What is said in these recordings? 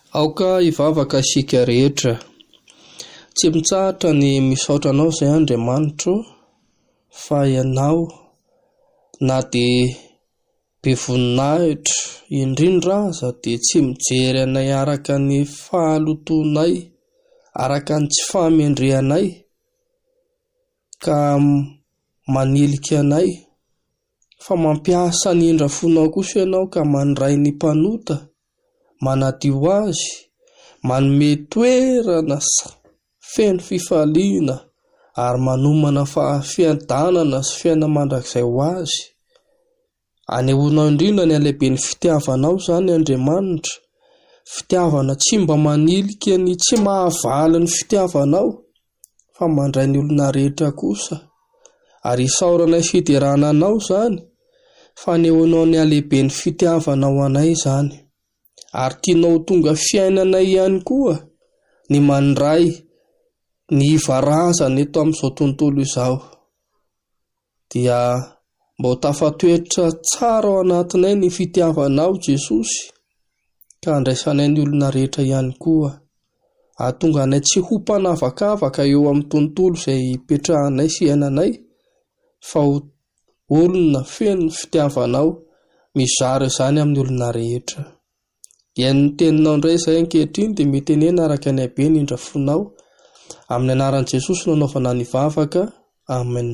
Aoka ivavaka isika rehetra. Tsy mitsahatra ny misaotra anao izay Andriamanitro fa ianao na dia be voninahitra indrindra aza dia tsy mijery anay araka ny fahalotonay, araka ny tsy fahamendrehanay ka manilika anay, fa mampiasa ny indra fonao kosa ianao ka mandray ny mpanota, manadio azy, manome toerana feno fifaliana ary manomana fiadanana sy fiaina mandrakizay ho azy. Anehoanao indrindra ny alehiben'ny fitiavanao izany Andriamanitra, fitiavana tsy mba manilika ny tsy mahavaly ny fitiavanao fa mandray ny olona rehetra kosa, ary isaoranay fiderana anao izany fa anehoanao ny alehiben'ny fitiavanao anay izany, ary tianao tonga fiainanay ihany koa ny mandray ny varazana eto amin'izao tontolo izao, dia mba ho tafatoetra tsara ao anatinay ny fitiavanao Jesosy, ka andraisanay ny olona rehetra ihany koa, ahatonga anay tsy ho mpanavakavaka eo amin'ny tontolo izay ipetrahanay sy iainanay, fa ho olona feno fitiavanao mizara izany amin'ny olona rehetra. Dia ny teninao indray izay ankehitriny dia mety enena araka ny habe ny indra fonao, amin'ny anaran'i Jesosy nanaovana ny vavaka. Amen.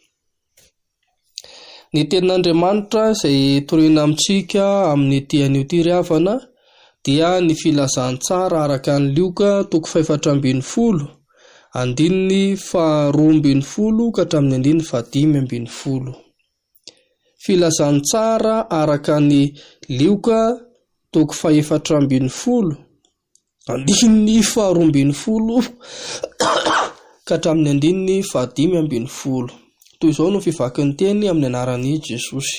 Ny tenin'Andriamanitra izay torina amintsika amin'ny dian'io ry-havana dia ny filazantsara araka ny Lioka 4:12, andininy 2:12 ka hatramin'ny 5:15. Filazantsara araka ny Lioka 4:12, andininy 2:12 ka hatramin'ny 5:15. Toy izao no fivakin'ny teny amin'ny anaran'i Jesosy.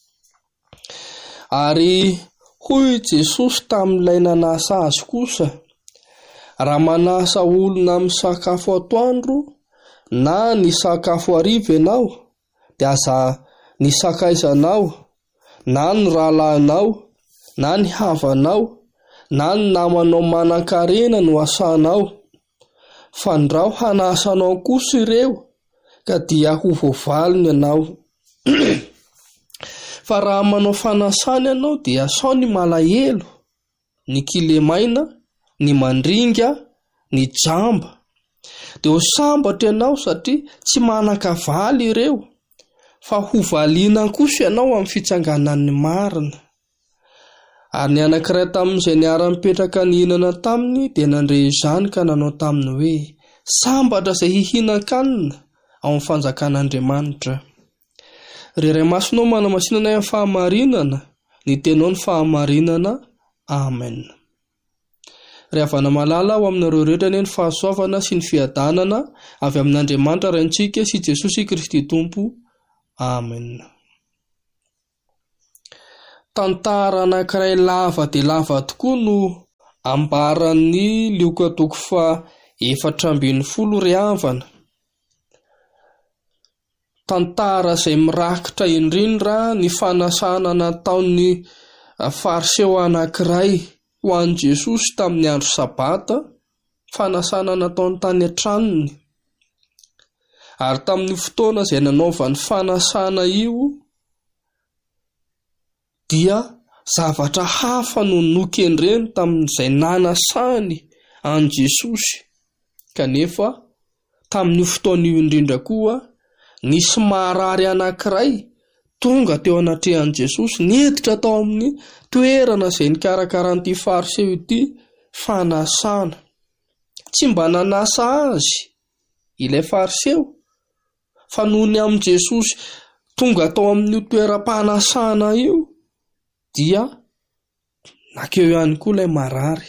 Ary hoy Jesosy tamin'ilay nanasa azy kosa: raha manasa olona amin'ny sakafo atoandro na ny sakafo hariva ianao, dia aza ny sakaizanao na ny rahalahinao na ny havanao na ny namanao manan-karena no asanao, fa ndrao hanasanao kosa ireo ka dia ho voavaliny ianao. Fa raha manao fanasana ianao dia sao ny malahelo, ny kilemaina, ny mandringa, ny jamba, dia ho sambatra ianao satria tsy manan-kavaly ireo, fa ho valiana kosa ianao amin'ny fitsanganan'ny marina. Ary ny anankiray tamin'izay niara-mipetraka nihinana taminy dia nandre izany ka nanao taminy hoe: sambatra izay hihinan-kanina ao amin'ny fanjakan'Andriamanitra. Ry Iray Masinao manamasinana amin'ny fahamarinana, ny tenao ny fahamarinana. Amen. Ry havana malala ho aminareo rehetra ny fahasoavana sy ny fiadanana avy amin'Andriamanitra Raintsika sy Jesosy Kristy Tompo. Amen. Tantara anankiray lava dia lava tokoa no ambaran'ny Lioka 4:12 ry-havana. Tantara izay mirakitra indrindra ny fanasana nataon'ny fariseo anankiray ho an'i Jesosy tamin'ny andro sabata, fanasana nataony tany an-tranony. Ary tamin'ny fotoana izay nanaovany fanasana io dia zavatra hafa no nokendreny tamin'izay nanasany an'i Jesosy, kanefa tamin'ny fotoana io indrindra koa nisy marary anankiray tonga teo anatrehan'i Jesosy, neditra tao amin'ny toerana izay nikarakaran'ity fariseo ity fanasana. Tsy mba nanasa azy ilay fariseo, fa noho ny amin'i Jesosy tonga tao amin'ny toeram-panasana io dia nakeo ihany koa ilay marary.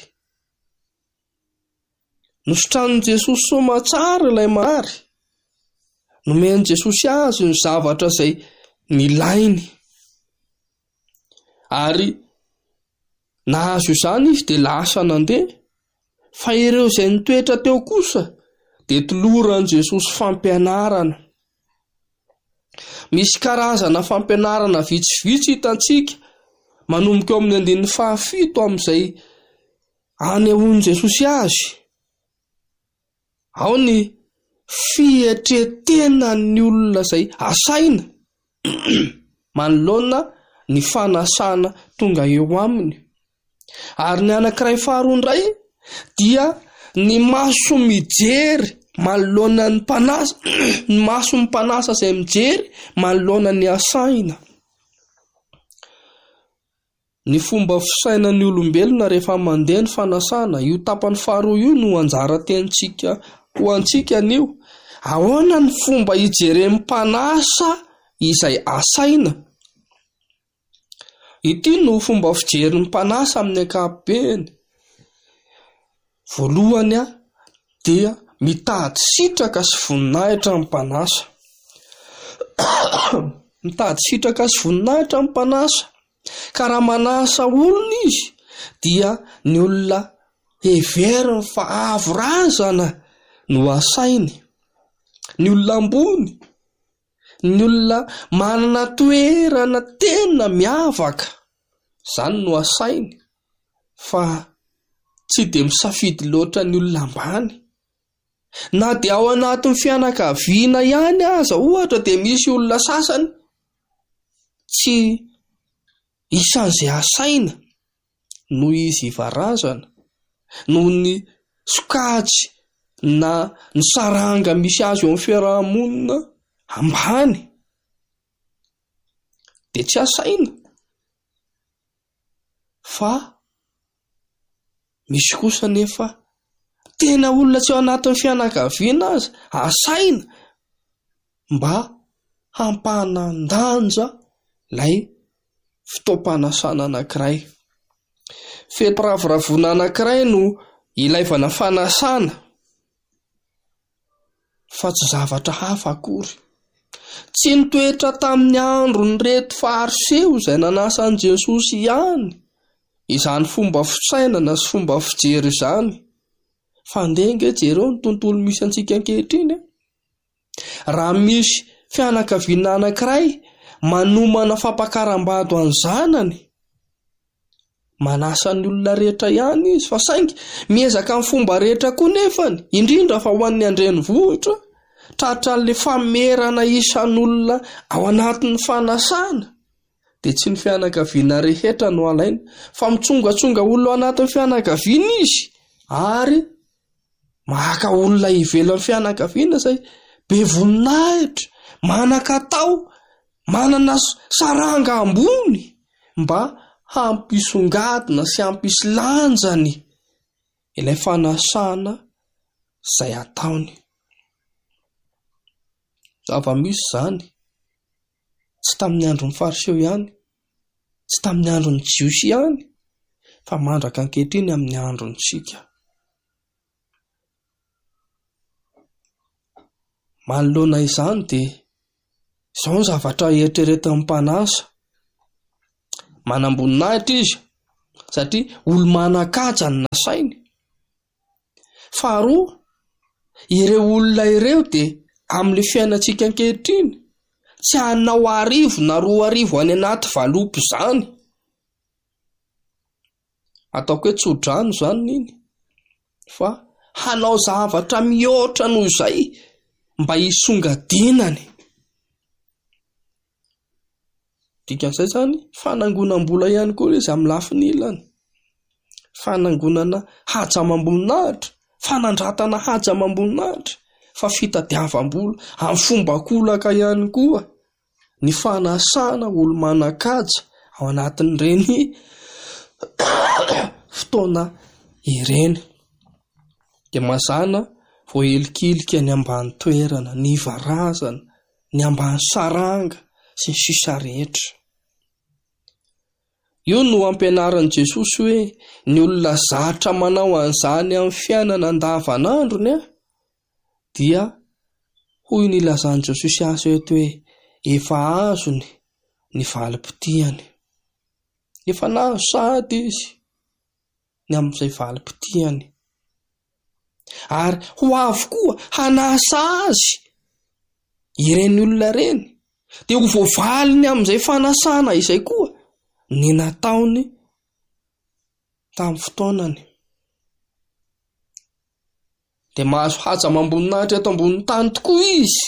Nosotranin'i Jesosy soamantsara ilay marary, nomen'i Jesosy azy ny zavatra izay nilainy, ary nahazo izany izy dia lasa nandeha. Fa ireo izay nitoetra teo kosa dia toloran'i Jesosy fampianarana. Misy karazana fampianarana vitsivitsy hitantsika manomboka eo amin'ny 17 amin'izay anehoany Jesosy azy. Ao ny fietretena ny olona zay asaina manoloana ny fanasana tonga eo aminy. Ary ny anankiray faharoa indray dia ny maso mijery manoloana ny mpanasa, ny maso ny mpanasa izay mijery manoloana ny asaina. Ny fomba fisainan'ny olombelona rehefa mandeha ny fanasana, io tapany faharoa io no anjara tentsika ho antsika anio. Ahoana ny fomba hijeren'ny mpanasa izay asaina? Ity no fomba fijery ny mpanasa amin'ny ankapobeny. Voalohany dia mitady sitraka sy voninahitra ny mpanasa. Mitady sitraka sy voninahitra ny mpanasa. Ka raha manasa olona izy dia ny olona heveriny fa avo razana no asainy. Ny olona ambony, ny olona manana toerana tena miavaka, zany no asainy, fa tsy dia misafidy loatra ny olona ambany. Na dia ao anatin'ny fianakaviana ihany aza ohatra dia misy olona sasany tsy isan'izay asaina noho izy varazana, noho ny sokajy na ny saranga misy azy eo amin'ny fiarahamonina ambany, dia tsy asaina. Fa misy kosa nefa tena olona tsy ao anatin'ny fianakaviana aza asaina mba hampanandanja lay fitaom-panasana anankiray. Fetim-piravoravoana anankiray no ilaivana fanasana, fa tsy zavatra hafa akory. Tsy nitoetra tamin'ny androny reto fariseho izay nanasan'i Jesosy ihany izany fomba fisainana sy fomba fijery izany. Fa ndenga jereo ny tontolo misy antsika ankehitriny. Raha misy fianakaviana anankiray manomana fampakaram-bady ho an'ny zanany, manasa ny olona rehetra ihany izy, fa saingy miezaka amin'ny fomba rehetra koa nefany, indrindra fa ho an'ny andrenivohitra, tratra an'ilay famerana isan'olona ao anatin'ny fanasana, dia tsy ny fianakaviana rehetra no alaina, fa mitsongatsonga olona ao anatin'ny fianakaviana izy, ary maka olona ivelan'ny fianakaviana izay be voninahitra, manan-katao, manana saranga ambony mba hampisongadina sy hampisy lanjany ilay fanasana izay ataony. Zava-misy izany tsy tamin'ny andron'ny fariseo ihany, tsy tamin'ny andron'ny jiosy ihany, fa mandraka ankehitriny amin'ny androntsika. Manoloana izany dia izao ny zavatra eritreretin'ny mpanasa. Manam-boninahitra izy satria olo-manan-kaja ny nasainy. Faharoa, ireo olona ireo dia amin'ilay fiainantsika ankehitriny tsy hanao arivo na 2 arivo any anaty valopy izany. Ataoko hoe tsodrano izany niny, fa hanao zavatra mihoatra noho izay mba hisongadinany. Dikan'izay zany fanangonam-bola ihany koa izy amin'ny lafiny ilany, fanangonana haja amam-boninahitra, fanandratana haja amam-boninahitra, fa fitadiavam-bola amin'ny fomba kolaka ihany koa, ny fanasana olo-manan-kaja ao anatin'ireny fotoana ireny. Dia mazana voahelikilika ny ambany toerana, ny varazana, ny ambany saranga sy ny sisa rehetra. Io no ampianaran'i Jesosy hoe ny olona zatra manao an'izany amin'ny fiainana andavanandrony dia hoy ny ilazan'i Jesosy azy eto hoe efa azony ny valim-potiany. Efa nahazo sahady izy ny amin'izay valim-potiany. Ary ho avy koa hanasa azy ireny olona reny, dia ho voavaliny amin'izay fanasana izay koa ny nataony tamin'ny fotoanany. dia mahazo haja mamboninahitra eto ambonin'ny tany tokoa izy.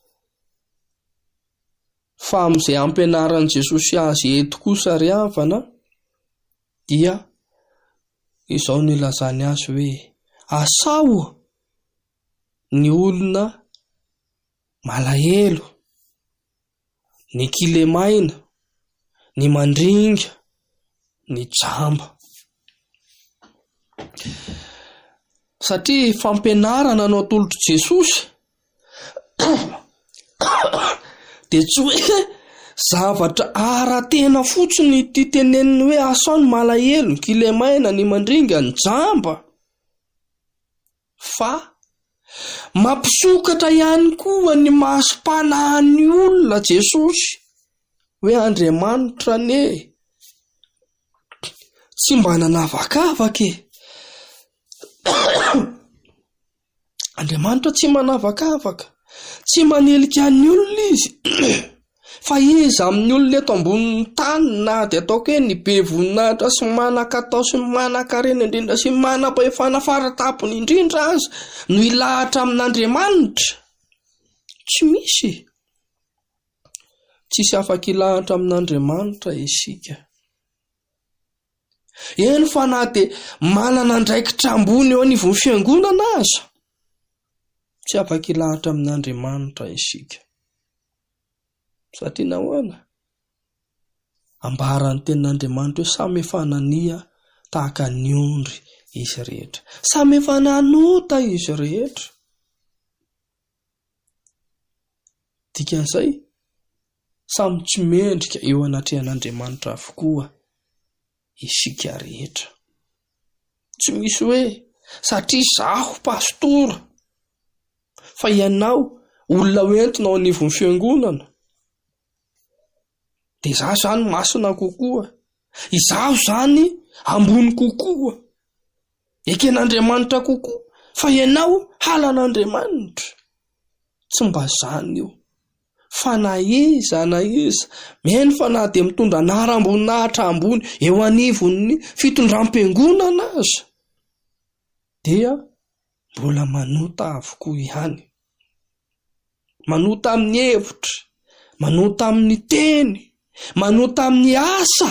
Fa amin'izay ampianaran'i Jesosy azy eto kosa ry havana dia izao no ilazany azy hoe asao ny olona malahelo, ny kilemaina, ny mandringa, ny jamba. Satria fampianarana no atolotry Jesosy dia tsy hoe zavatra ara-tena fotsiny ity teneniny hoe asao ny malahelo, ny kilemaina, ny mandringa, ny jamba, fa mampisokatra ihany koa ny masom-panahin'ny olona Jesosy hoe Andriamanitra ne tsy mba nanavakavaka e. Andriamanitra tsy manavakavaka, tsy manelika ny olona izy fa izy amin'ny olona eto ambonin'ny tany na dia ataoko hoe ny be voninahitra sy manan-katao sy manan-karena indrindra sy manam-pahefana faratapony indrindra aza no ilahatra amin'Andriamanitra. Tsy misy, tsisy afaka ilahatra amin'Andriamanitra isika. Eny fa na dia manana andraikitra ambony eo anivon'ny fiangonana aza, tsy afaka ilahatra amin'Andriamanitra isika. Satria nahoana? Ambaran'ny tenin'Andriamanitra hoe samy efa nania tahaka ny ondry izy rehetra, samy efa nanota izy rehetra. Dikan'izay samy tsy mendrika eo anatrehan'Andriamanitra avokoa isika rehetra. Tsy misy hoe satria zaho pastora fa ianao olona hoentina ao anivon'ny fiangonana dia izaho zany masina kokoa, izaho zany ambony kokoa, eken'Andriamanitra kokoa, fa ianao halan'Andriamanitra. Tsy mba zany io. Fa na iza meny fa na dia mitondra anaram-boninahitra ambony eo anivon'ny fitondram-piangonana aza dia mbola manota avokoa ihany, manota amin'ny hevitra, manota amin'ny teny, manota amin'ny asa.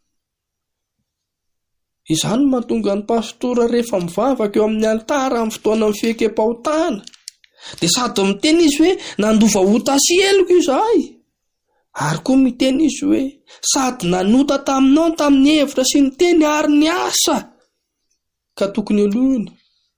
Izany mahatonga ny pastora rehefa mivavaka eo amin'ny altara amin'ny fotoana amin'ny fiekam-pahotana dia sady miteny izy hoe nandova ota sy eloko izahay, ary koa miteny izy hoe sady nanota taminao tamin'ny hevitra sy ny teny ary ny asa ka tokony aloina.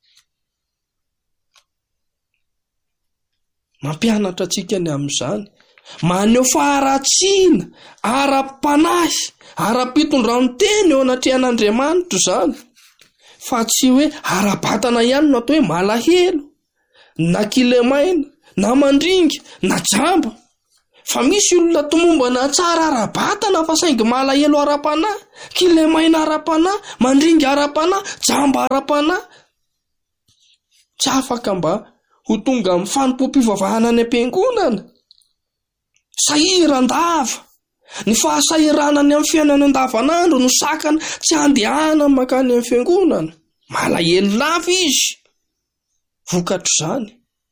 Mampianatra antsika ny amin'izany, maneho faharatsiana, ara-panahy, ara-pitondran-teny eo anatrehan'Andriamanitra izany, fa tsy hoe ara-batana ihany no atao hoe malahelo, na kilemaina, na mandringa, na jamba. Fa misy olona tomombana tsara ara-batana fa saingy malahelo ara-panahy, kilemaina ara-panahy, mandringa ara-panahy, jamba ara-panahy. Tsy afaka mba ho tonga amin'ny fanompom-pivavahana any am-piangonana. Sahiran-dava, ny fahasahiranany amin'ny fiainana andavanandro no sakana tsy handehana makany amin'ny fiangonana. Malahelo lava izy, vokatr' izany.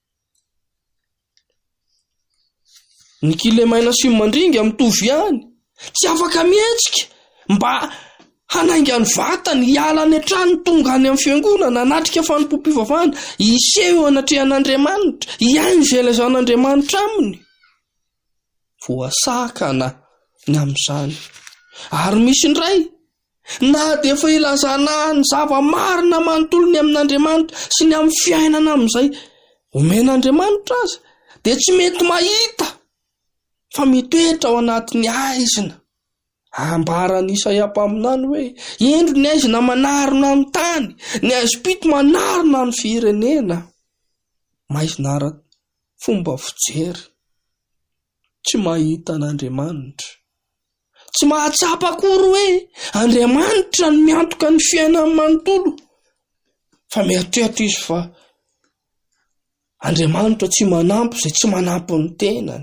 Ny kilemaina sy mandringa mitovy ihany, tsy afaka mihetsika mba hanainga ny vatany hiala any an-trano tonga any amin'ny fiangonana hanatrika fanompom-pivavahana, hiseho anatrehan'Andriamanitra, hiaino izay ilazan'Andriamanitra aminy. Voasakana ny amin'izany. Ary misy indray na dia efa ilazana ny zava-marina manontolony amin'Andriamanitra sy ny amin'ny fiainana amin'izay omen'Andriamanitra aza dia tsy mety mahita fa mitoetra ao anatin'ny aizina. Ambaran'i Isaia mpaminany hoe endro ny aizina manarona ny tany, ny haizim-pito manarona ny firenena. Maizina ara-fomba fijery, tsy mahita an'Andriamanitra, tsy mahatsapa akory hoe Andriamanitra ny miantoka ny fiainan'ny manontolo, fa mieritreritra izy fa Andriamanitra tsy manampy izay tsy manampy ny tenany,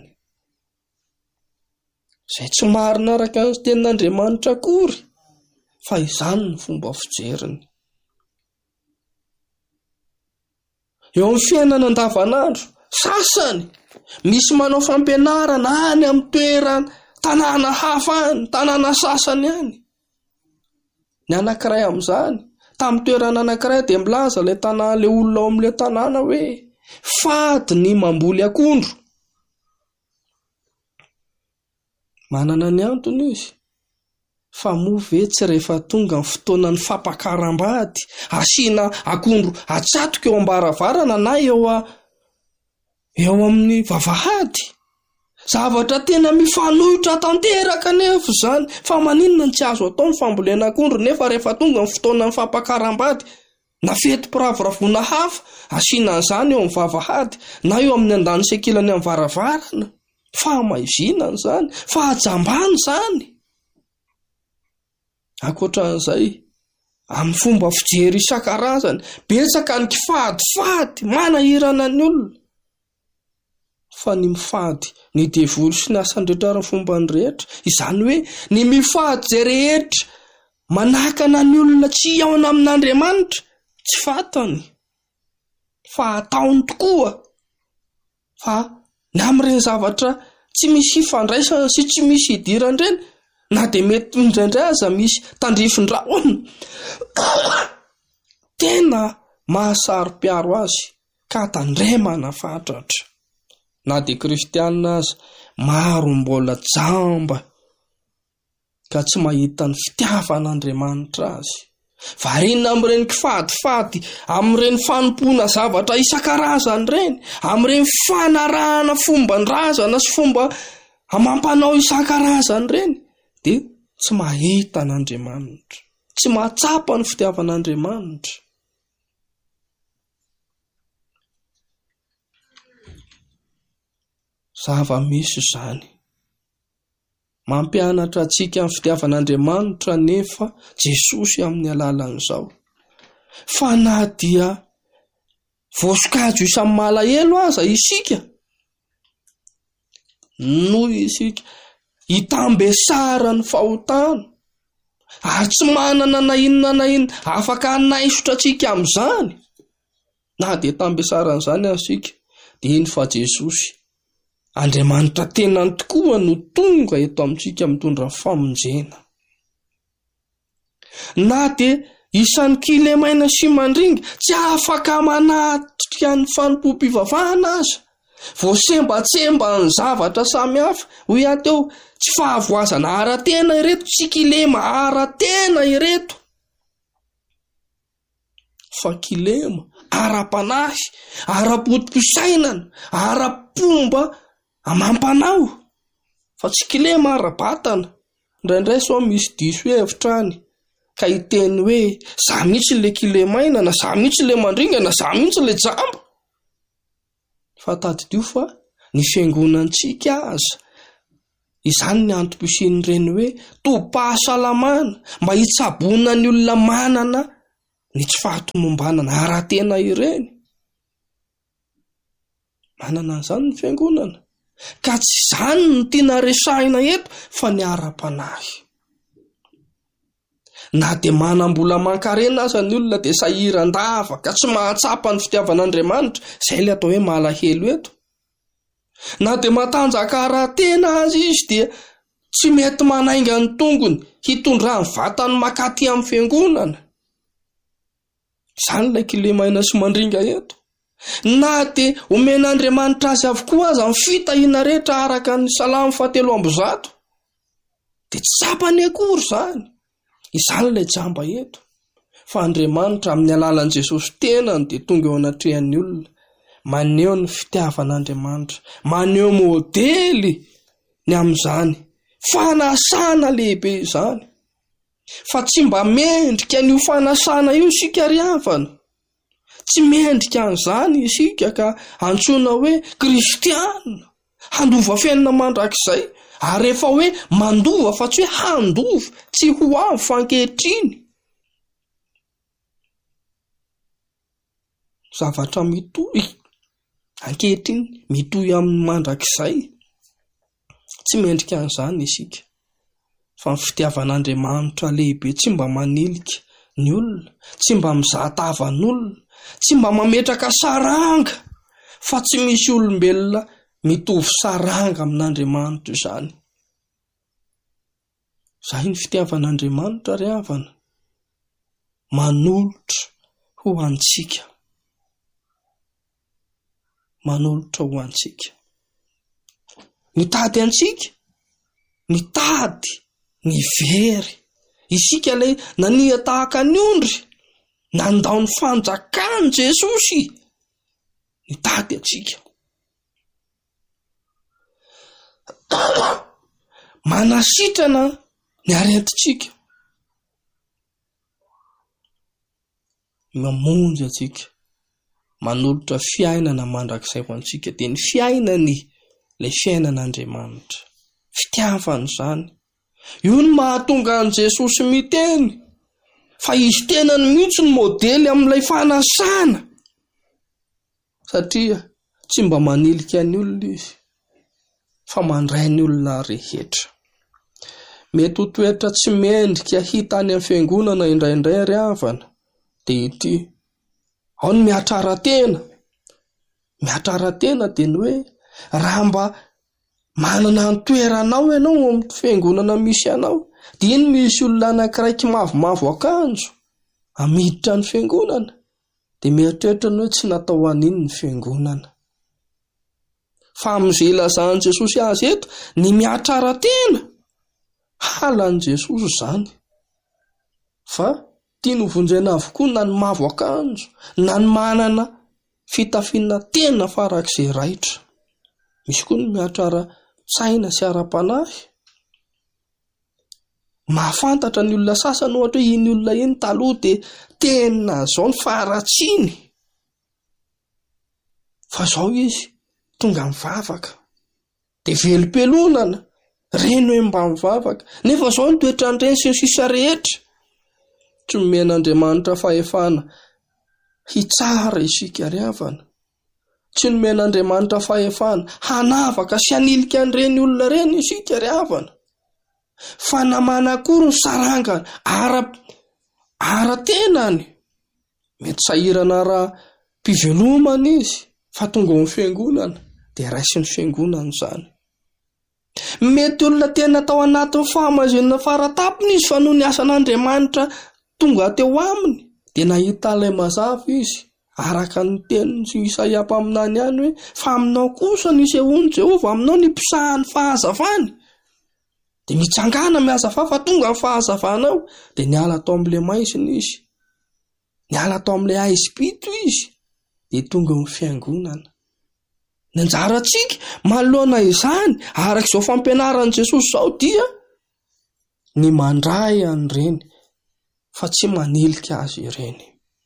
izay tsy marina araka ny tenin'Andriamanitra akory, fa izany ny fomba fijeriny. eo amin'ny fiainana andavanandro, sasany misy manao fampianarana any amin'ny toerana tanàna hafa any, tanàna sasany any. Ny anankiray amin'izany, tamin'ny toerana anankiray dia milaza ilay tanàna, ilay olona ao amin'ilay tanàna hoe fady ny mamboly akondro. Manana ny antony izy. Fa moa ve tsy rehefa tonga ny fotoanan'ny fampakaram-bady, asiana akondro atsatoka eo ambaravarana na eo amin'ny vavahady. Zavatra tena mifanohitra tanteraka nefa izany, fa maninona tsy azo atao ny fambolena akondro nefa rehefa tonga ny fotoanan'ny fampakaram-bady na fetim-piravoravoana hafa, asiana an'izany eo amin'ny vavahady na eo amin'ny andany sekilany amin'ny varavarana. Fahamaizina izany, fahajambana izany. Ankoatran'izay, amin'ny fomba fijery isan-karazany, betsaka ny kifadifady manahirana ny olona. Fa ny mifady ny devoly sy ny asan-drehetra ary ny fomba ny rehetra, izany hoe ny mifady izay rehetra manakana ny olona tsy hiaona amin'Andriamanitra, tsy fantany, fa ataony tokoa. Fa ny amin'ireny zavatra tsy misy ifandraisana sy tsy misy idirana ireny, na dia mety indraindray aza misy tandrifin-drahona, tena mahasaro-piaro azy ka tandremana fatratra. Na dia kristianina aza, maro mbola jamba ka tsy mahita ny fitiavan'Andriamanitra azy. Varinina amin'ireny kifadifady, amin'ireny fanompoana zavatra isan-karazany ireny, amin'ireny fanarahana fomban-drazana sy fomba amam-panao isan-karazany ireny, dia tsy mahita an'Andriamanitra, tsy mahatsapa ny fitiavan'Andriamanitra. Zava-misy izany mampianatra antsika amin'ny fitiavan'Andriamanitra nefa Jesosy amin'ny alalan'izao. Fa na dia voasokajy isan'ny malahelo aza isika, noho isika hitambesara ny fahotana, ary tsy manana na inona afaka hanaisotra antsika amin'izany, na dia tambesaran'izany isika, dia iny fa Jesosy Andriamanitra tenany tokoa no tonga eto amintsika mitondra famonjena. Na dia isan'ny kilemaina sy mandringa tsy afaka manatrika ny fanompom-pivavahana aza, voasembatsemba ny zavatra samihafa, hoy ateo tsy fahavoazana ara-tena ireto, tsy kilema ara-tena ireto, fa kilema ara-panahy, ara-potim-pisainana, ara-pomba amam-panao, fa tsy kilema ara-batana. Indraindray sao misy diso hevitrany ka hiteny hoe za mihitsy le kilemaina, na za mihitsy le mandringa, na za mihitsy le jamba. Fa tadidio fa ny fiangonantsika aza, izany ny antom-pisian'ireny hoe topa-pahasalamana, mba hitsabona ny olona manana ny tsy fahatomombanana ara-tena ireny. Manana an'izany ny fiangonana, ka tsy izany no tiana resahina eto, fa ny ara-panahy. Na dia manam-bola mankarena aza ny olona dia sahiran-dava ka tsy mahatsapa ny fitiavan'Andriamanitra, izay ilay atao hoe malahelo eto. Na dia matanjaka ara-tena azy izy dia tsy mety manainga ny tongony hitondra ny vatany makaty amin'ny fiangonana. Izany ilay kilemaina sy mandringa eto. Na dia omen'Andriamanitra azy avokoa aza ny fitahiana rehetra araka ny Salamo 7:100, dia tsy sapany akory izany. Izany ilay jamba eto. Fa Andriamanitra amin'ny alalan'i Jesosy tenany dia tonga eo anatrehan'ny olona, maneho ny fitiavan'Andriamanitra, maneho modely ny amin'izany fanasana lehibe izany. Fa tsy mba mendrika an'io fanasana io isika ry havana, tsy mendrika an'izany isika ka antsoina hoe kristiana, handova fiainana mandrakizay, ary rehefa hoe mandova fa tsy hoe handova, tsy ho avy fa ankehitriny. Zavatra mitohy ankehitriny, mitohy amin'ny mandrakizay, tsy mendrika an'izany isika. Fa ny fitiavan'Andriamanitra lehibe tsy mba manilika ny olona, tsy mba mizatava ny olona, tsy mba mametraka saranga fa tsy misy olombelona mitovy saranga amin'Andriamanitra izany. Izay ny fitiavan'Andriamanitra ry havana, manolotra ho antsika. Manolotra ho antsika. Mitady antsika, mitady ny very. Isika ilay nania tahaka ny ondry, nandao ny fanjakany Jesosy, mitady antsika. Manasitrana ny aretintsika, mamonjy antsika, manolotra fiainana mandrakizay ho antsika, dia ny fiainany ilay fiainan'Andriamanitra, fitiavany izany. Io ny mahatonga an' Jesosy miteny fa izy tenany mihitsy ny modely amin'ilay fanasana, satria tsy mba manilika ny olona izy fa mandray ny olona rehetra. Mety ho toetra tsy mendrika hita any amin'ny fiangonana indraindray ry havana dia ity: ao ny mihatrara tena. Mihatrara tena dia ny hoe raha mba manana ny toeranao ianao amin'ny fiangonana misy anao, dia iny misy olona anankiray mavomavo akanjo amiditra ny fiangonana, dia mieritreritra ny hoe tsy natao an'iny ny fiangonana. Fa amin'izay ilazahany Jesosy azy eto, ny mihatrara tena, halan'i Jesosy izany. Fa tia novonjena avokoa na ny mavo akanjo, na ny manana fitafiana tena farak'izay raitra. Misy koa ny mihatrara tsaina sy ara-panahy. Mahafantatra ny olona sasany ohatra hoe iny olona iny taloha dia tena izao ny faharatsiny, fa izao izy tonga mivavaka, dia velom-pelonana reny hoe mba mivavaka, nefa izao ny toetrandreny sy ny sisa rehetra. Tsy nomen'Andriamanitra fahefana hitsara isika ry havana, tsy nomen'Andriamanitra fahefana hanavaka sy hanilika an'ireny olona ireny isika ry havana, fa namana akory ny saranga ara-tenany. Mety sahirana ara-pivelomana izy, fa tonga amin'ny fiangonana dia raisy ny fiangonana izany. Mety olona tena tao anatin'ny fahamazonana faratapony izy, fa noho ny asan'Andriamanitra tonga teo aminy dia nahita ilay mazava izy, araka ny tenin'ny Isaia mpaminany ihany hoe: fa aminao kosa nisy hono Jehova, aminao ny mpisahany fahazavany. Dia mitsangana mihazava fa tonga ny fahazavanao, dia niala tao amin'ilay maizina izy, niala tao amin'ilay aizim-pito izy, dia tonga ny fiangonana. Ny anjarantsika manoloana izany, arak'izao fampianaran'i Jesosy izao, dia ny mandray an'ireny fa tsy manilika azy ireny.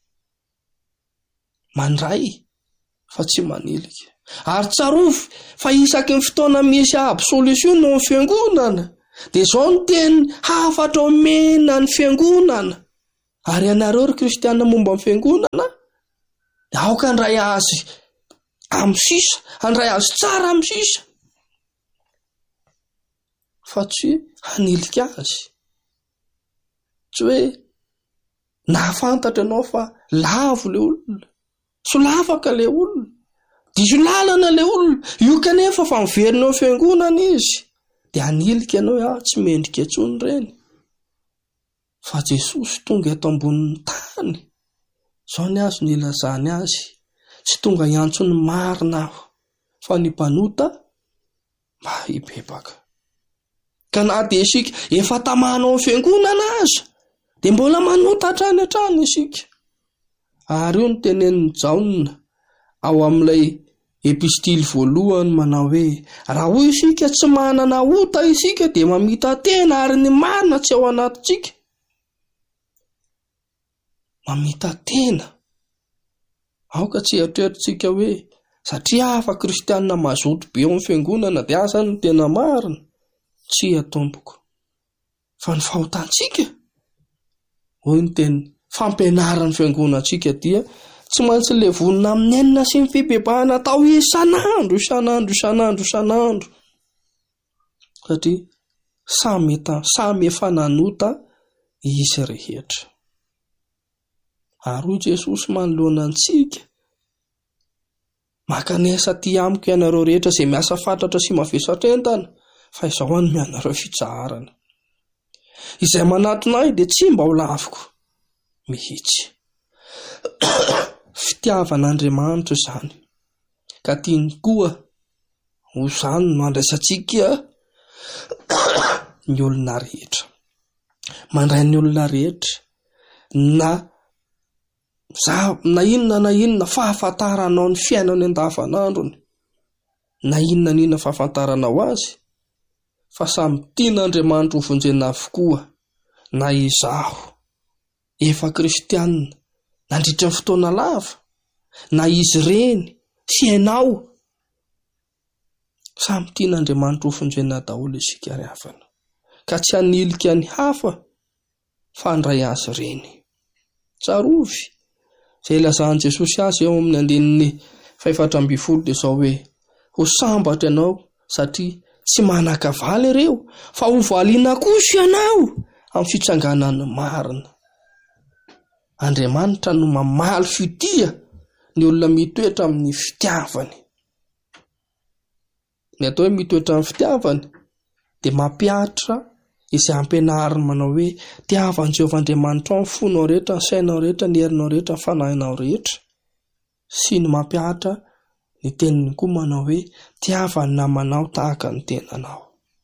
Mandray fa tsy manilika. Ary tsarovy fa isaky ny fotoana misy absolution ao amin'ny fiangonana, dia izao ny teny hafatra omena ny fiangonana. Ary ianareo ry kristianina momba ny fiangonana, aoka handray azy amin'ny sisa, handray azy tsara amin'ny sisa, fa tsy hanilika azy. Tsy hoe nahafantatra ianao fa lavo ilay olona, tsy lavaka ilay olona, diso lalana ilay olona, io kanefa fa miverina ao fiangonana izy, dia hanilika ianao: tsy mendrika intsony ireny. Fa Jesosy tonga eto ambonin'ny tany, izao ny azo ny ilazany azy: tsy tonga hiantso ny marina aho, fa ny mpanota mba hibebaka. Ka na dia isika efa tamanao amin'ny fiangonana aza, dia mbola manota hatrany hatrany isika. Ary io ny tenenin'ny Jaona ao amin'ilay epistily voalohany manao hoe: raha hoy isika tsy manana ota isika dia mamita tena, ary ny marina tsy ao anatintsika. Mamita tena. Aoka tsy eritreritsika hoe satria hafa kristianina mazoto be ao amin'ny fiangonana dia asa ny tena marina. Tsy atompoko. Fa ny fahotantsika, hoy ny teny fampianaran'ny fiangonantsika, dia tsy maintsy levonina amin'ny enina sy ny fibebahana atao isan'andro. Satria samy efa nanota izy rehetra. Ary hoy Jesosy manoloana antsika, makanesa ty amiko ianareo rehetra izay miasa fatratra sy mavesatra entana, fa izao anome anareo fijaharana. Izay manatona ahy dia tsy mba ho laviko mihitsy. Fitiavan'Andriamanitra izany. Ka tiany koa ho izany no andraisantsika ny olona rehetra. Mandray ny olona rehetra na inona fahafantaranao ny fiainany andavanandrony, na inona fahafantaranao azy, fa samy tian'Andriamanitra ho vonjena avokoa, na izaho efa kristianina nandritra ny fotoana lava, na izy reny sy ianao, samy tian'Andriamanitra ho vonjena daholo isika rehavana, ka tsy hanilika ny hafa fa handray azy reny. Tsarovy izay ilazahany Jesosy azy eo amin'ny andininy 4:12 dia izao hoe, ho sambatra ianao satria tsy manan-kavaly ireo, fa ho valiana kosa ianao amin'ny fitsanganan'ny marina. Andriamanitra no mamaly fitia ny olona mitoetra amin'ny fitiavany. Ny atao hoe mitoetra amin'ny fitiavany dia mampiatra izay ampianariny manao hoe tiavan'i Jehovahandriamanitra ao ny fonao rehetra, ny sainao rehetra, ny herinao rehetra, ny fanahinao rehetra. Sy ny mampiatra ny teniny koa manao hoe tiavany namanao tahaka ny tenanao.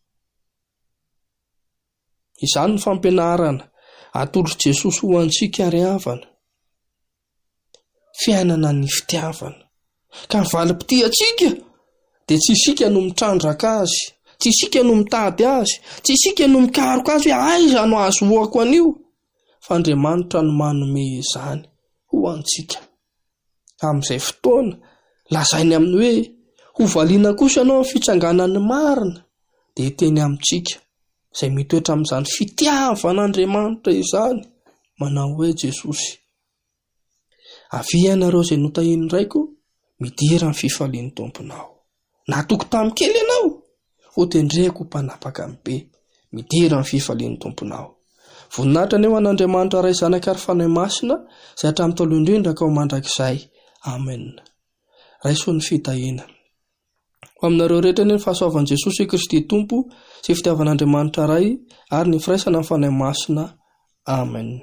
Izany ny fampianarana atolotr'i Jesosy ho antsika rehavana. Fiainana ny fitiavana. Ka ny valim-pity antsika dia tsy isika no mitrandraka azy, tsy isika no mitady azy, tsy isika no mikaroka azy hoe aiza no azohoako an'io, fa Andriamanitra no manome izany ho antsika. Amin'izay fotoana lazainy amin'ny hoe ho valiana kosa ianao amin'ny fitsanganan'ny marina, dia teny amintsika izay mitoetra amin'izany fitiavan'Andriamanitra izany, manao hoe Jesosy, avy ianareo izay notahiny raiko, midira amin'ny fifalian'ny tomponao. Na toko tamin'ny kely ianao, ho tendreko ho mpanapaka amin'ny be, midira amin'ny fifalian'ny tomponao. Voninahitra aneo an'Andriamanitra ray zanaka ary fanahy masina, izay hatramin'ny taloha indrindra ka ho mandrakizay. Amen. Raiso ny fitahina. Ho aminareo rehetra ny fahasoavan'i Jesosy Kristy Tompo sy fitiavan'Andriamanitra ray ary ny firaisana amin'ny fanahy masina. Amen.